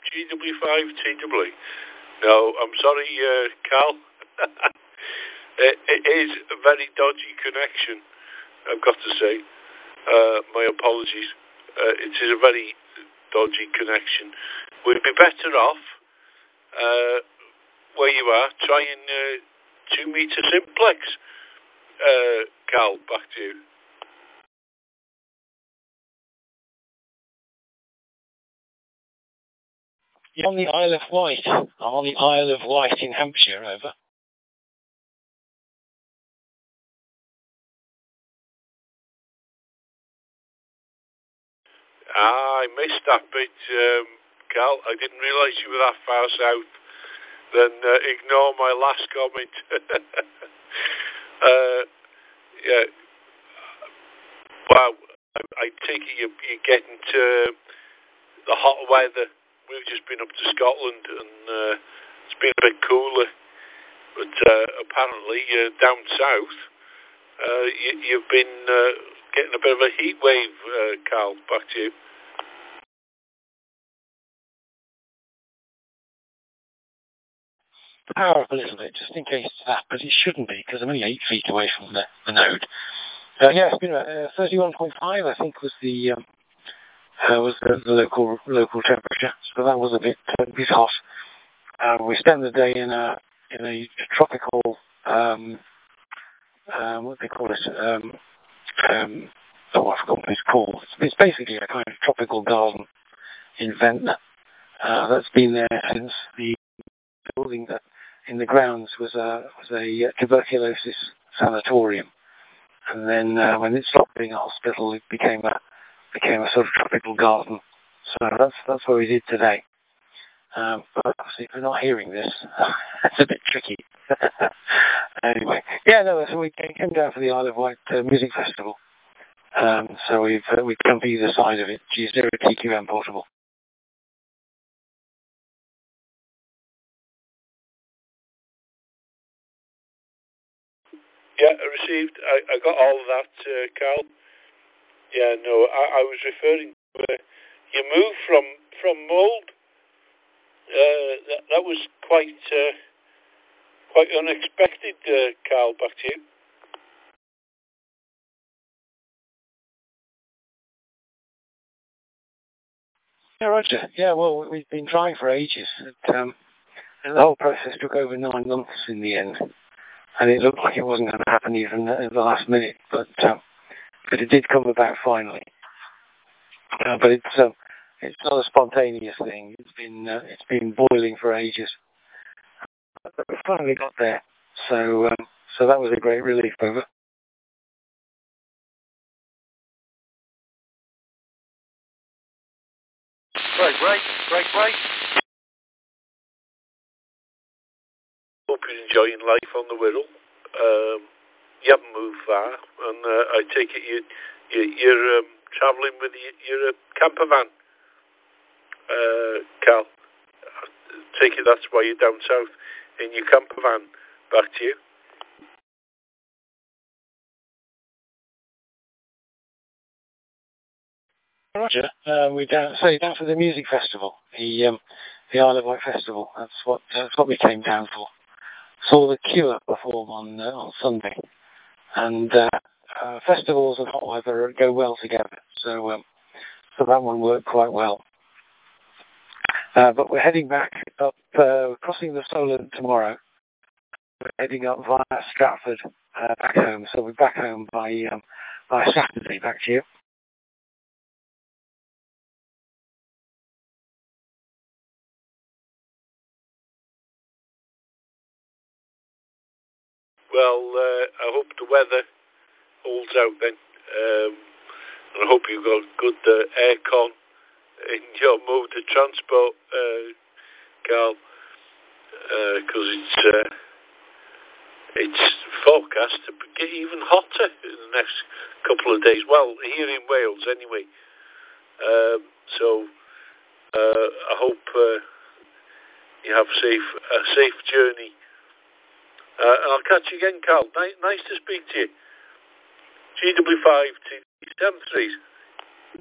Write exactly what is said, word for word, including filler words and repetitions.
G W five T W. No, I'm sorry, uh, Carl. it, it is a very dodgy connection, I've got to say. Uh, my apologies. Uh, it is a very dodgy connection. We'd be better off uh, where you are trying uh, two meter simplex. Uh, Carl, back to you. You're on the Isle of Wight. I'm on the Isle of Wight in Hampshire, over. Ah, I missed that bit, um, Carl. I didn't realise you were that far south. Then uh, ignore my last comment. uh, yeah. Wow. I, I take it you're, you're getting to the hot weather. We've just been up to Scotland and uh, it's been a bit cooler. But uh, apparently uh, down south, uh, you, you've been uh, getting a bit of a heat wave, uh, Carl. Back to you. Power up a little bit, just in case it's that, but it shouldn't be, because I'm only eight feet away from the, the node. Uh, yeah, it's been about uh, thirty-one point five, I think, was the um, uh, was the, the local local temperature. So that was a bit a bit hot. Uh, we spent the day in a in a tropical um, um, what do they call it? Um, um, oh, I forgot what it's called. It's, it's basically a kind of tropical garden in Ventnor. Uh, that's been there since the building that in the grounds was a was a tuberculosis sanatorium. And then uh, when it stopped being a hospital, it became a became a sort of tropical garden. So that's that's what we did today. Um, but obviously, if you're not hearing this, that's a bit tricky. Anyway, yeah, no. So we came down for the Isle of Wight uh, Music Festival. Um, so we've uh, we've come to either side of it. G zero T Q M portable. Yeah, I received. I, I got all of that, uh, Carl. Yeah, no, I, I was referring to uh, you moved from from mould. Uh, that, that was quite uh, quite unexpected, uh, Carl. Back to you. Yeah, Roger. Yeah, well, we've been trying for ages. It, um, and the whole process took over nine months in the end, and it looked like it wasn't going to happen even at the last minute. But um, but it did come about finally. Uh, but it's um, it's not a spontaneous thing. It's been uh, it's been boiling for ages. But we finally got there. So um, so that was a great relief. Over. Right, right, right, right. Hope you're enjoying life on the Wirral. Um, you haven't moved far, and uh, I take it you, you you're um, travelling with your, your uh, camper van, uh, Carl. I take it that's why you're down south in your camper van. Back to you. Roger. Uh, we down so down for the music festival, the um, the Isle of Wight festival. That's what that's what we came down for. Saw the Cure perform on uh, on Sunday, and uh, uh, festivals and hot weather go well together. So um, so that one worked quite well. Uh, but we're heading back up, uh, crossing the Solent tomorrow. We're heading up via Stratford uh, back home. So we're back home by um, by Saturday. Back to you. Well, uh, I hope the weather holds out then. Um, and I hope you've got good uh, aircon in your mode of transport, uh, Carl, because uh, it's uh, it's forecast to get even hotter in the next couple of days. Well, here in Wales, anyway. Um, so uh, I hope uh, you have safe a safe journey. Uh, and I'll catch you again, Carl. Nice, nice to speak to you. G W five T seven three.